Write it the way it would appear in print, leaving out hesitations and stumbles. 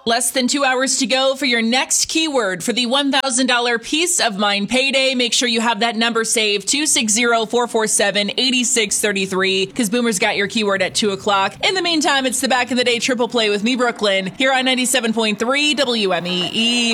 Less than 2 hours to go for your next keyword for the $1,000 Peace of Mind payday. Make sure you have that number saved, 260-447-8633, because Boomer's got your keyword at 2 o'clock. In the meantime, it's the Back in the Day Triple Play with me, Brooklyn, here on 97.3 WMEE.